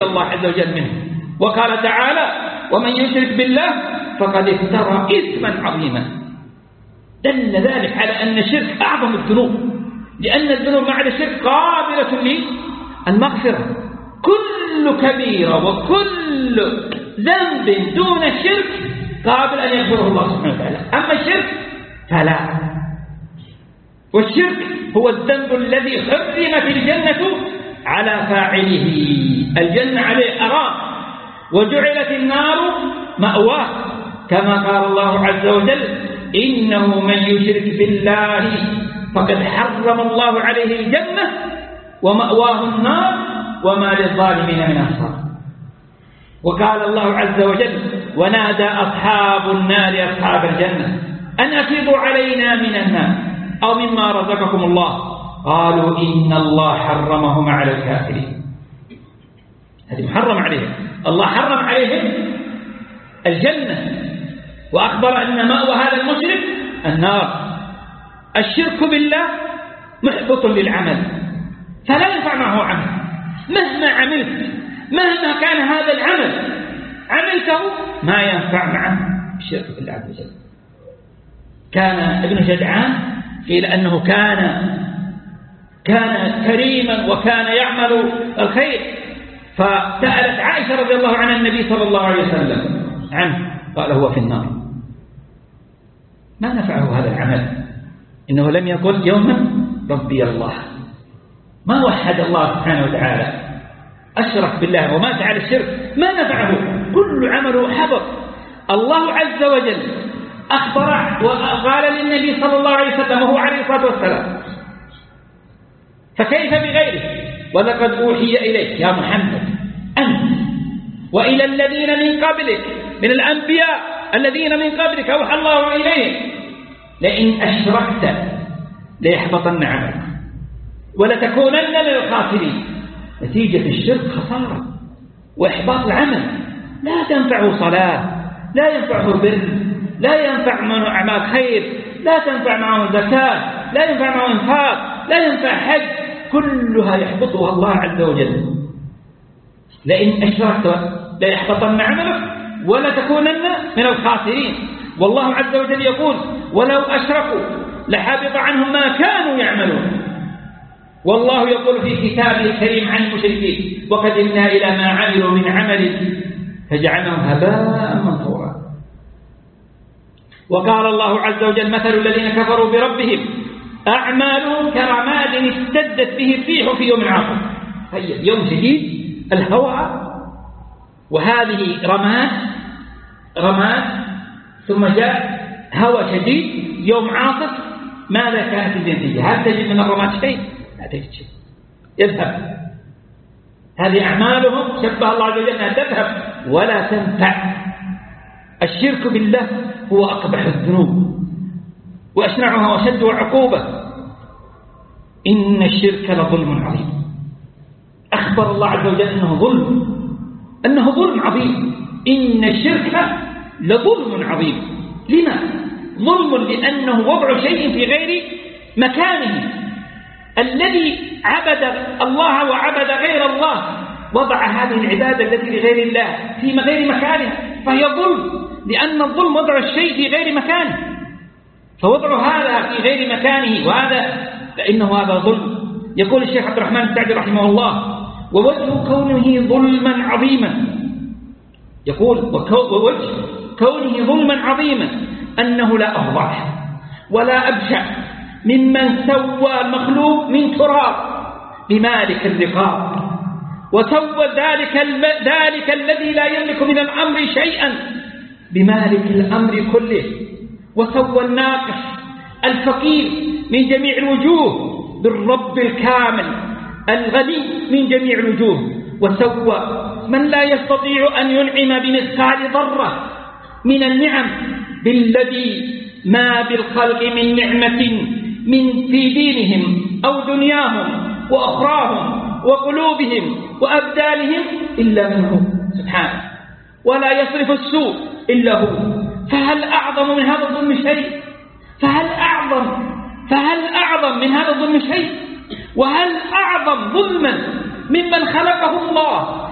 الله عز وجل منه. وقال تعالى: ومن يشرك بالله فقد افترى إثما عظيما. دل ذلك على أن الشرك أعظم الذنوب، لأن الذنوب مع الشرك قابلة للمغفرة. كل كبيرة وكل ذنب دون الشرك قابل أن يغفره الله سبحانه وتعالى، أما الشرك فلا. والشرك هو الذنب الذي حرمت الجنة على فاعله، الجنة عليه حرام، وجعلت النار مأواه، كما قال الله عز وجل: إنه من يشرك بالله فقد حرم الله عليه الجنة ومأواه النار وما للظالمين من أنصار. وقال الله عز وجل: ونادى أصحاب النار أصحاب الجنة أن أفيضوا علينا من النار أو مما رزقكم الله، قالوا إن الله حرمهما على الكافرين. هذه محرم عليهم، الله حرم عليهم الجنة وأخبر أن مأوى هذا المشرك النار. الشرك بالله محبط للعمل، فلا ينفع معه عمل مهما عملت، مهما كان هذا العمل عملته ما ينفع معه الشرك بالله عز وجل. كان ابن جدعان قيل أنه كان كريما وكان يعمل الخير، فسألت عائشة رضي الله عنها النبي صلى الله عليه وسلم عنه، قال: هو في النار. ما نفعه هذا العمل، إنه لم يقل يوما ربي الله، ما وحد الله سبحانه وتعالى، أشرك بالله ومات على الشرك، ما نفعه، كل عمله حبط. الله عز وجل أخبر وقال للنبي صلى الله عليه وسلم وهو عليه الصلاة والسلام: فكيف بغيره؟ ولقد أوحي إليك يا محمد أنت وإلى الذين من قبلك من الأنبياء الذين من قبلك أوحى الله إليهم لئن أشركت ليحبطن عملك ولتكونن من الخاسرين. نتيجة الشرك خسارة وإحباط العمل، لا تنفعه صلاة، لا ينفعه بر، لا ينفع معه أعمال خير، لا تنفع معه زكاة، لا ينفع معه انفاق، لا ينفع حج، كلها يحبطها الله عز وجل. لئن أشركت ليحبطن عملك ولتكونن من الخاسرين. والله عز وجل يقول: ولو أشركوا لحبط عنهم ما كانوا يعملون. والله يقول في كتابه الكريم عن المشركين: وقدمنا إلى ما عملوا من عمل فجعلناه هباء منثورا. وقال الله عز وجل: مثل الذين كفروا بربهم أعمالهم كرماد اشتدت به الريح في يوم عاصف. طيب، يوم شديد الهواء، وهذه رماد ثم جاء هواء شديد يوم عاصف، ماذا كانت النتيجة؟ هل تجد من الرماد شيء؟ لا تجد شيء، يذهب. هذه أعمالهم شبه الله عز وجل أنها تذهب ولا تنفع. الشرك بالله هو أقبح الذنوب وأشنعها وشد عقوبة. إن الشرك لظلم عظيم. أخبر الله عز وجل أنه ظلم عظيم. إن الشرك لظلم عظيم. لما؟ ظلم لأنه وضع شيء في غير مكانه. الذي عبد الله وعبد غير الله وضع هذه العبادة التي لغير الله في غير مكانها، فهي ظلم، لأن الظلم وضع الشيء في غير مكانه، فوضع هذا في غير مكانه وهذا فإنه هذا ظلم. يقول الشيخ عبد الرحمن السعدي رحمه الله: ووجه كونه ظلما عظيما، يقول ووجه كونه ظلما عظيما أنه لا أفضح ولا أبشع ممن سوى المخلوق من تراب بمالك الرقاب، وسوى ذلك الذي لا يملك من الأمر شيئا بمالك الأمر كله، وسوى الناقص الفقير من جميع الوجوه بالرب الكامل الغني من جميع الوجوه، وسوى من لا يستطيع أن ينعم بمثقال ذرة من النعم بالذي ما بالخلق من نعمة في دينهم أو دنياهم وأخراهم وقلوبهم وأبدانهم إلا منه سبحانه، ولا يصرف السوء إلا هو. فهل أعظم من هذا الظلم شيء؟ فهل أعظم من هذا الظلم شيء؟ وهل أعظم ظلما ممن خلقه الله